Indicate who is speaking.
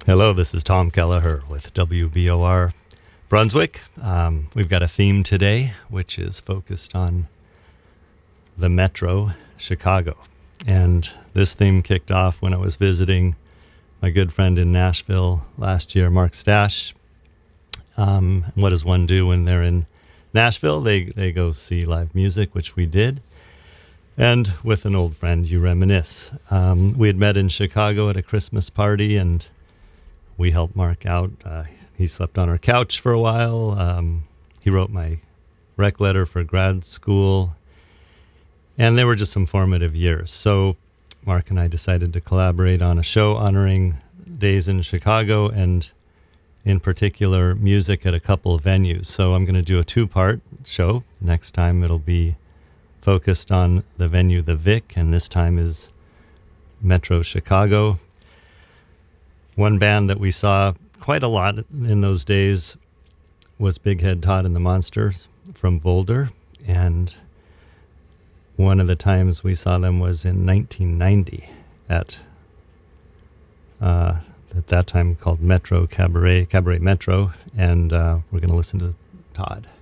Speaker 1: Hello, this is Tom Kelleher with WBOR Brunswick. We've got a theme today, which is focused on the Metro, Chicago. And this theme kicked off when I was visiting my good friend in Nashville last year, Mark Stash. What does one do when they're in Nashville? They go see live music, which we did. And with an old friend, you reminisce. We had met in Chicago at a Christmas party, and we helped Mark out. He slept on our couch for a while. He wrote my rec letter for grad school. And they were just some formative years. So Mark and I decided to collaborate on a show honoring days in Chicago and in particular music at a couple of venues. So I'm going to do a two-part show. Next time it'll be focused on the venue, the Vic, and this time is Metro Chicago. One band that we saw quite a lot in those days was Big Head Todd and the Monsters from Boulder, and one of the times we saw them was in 1990 at that time called Metro Cabaret Metro, and we're going to listen to Todd.